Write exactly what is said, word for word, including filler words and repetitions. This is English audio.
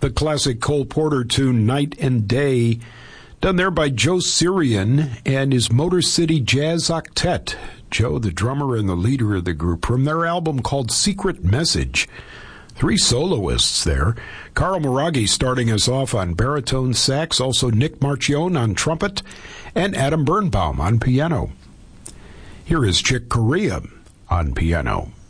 the classic Cole Porter tune Night and Day, done there by Joe Syrian and his Motor City Jazz Octet. Joe, the drummer and the leader of the group, from their album called Secret Message. Three soloists there. Carl Maraghi starting us off on baritone sax, also Nick Marchione on trumpet, and Adam Birnbaum on piano. Here is Chick Corea on piano.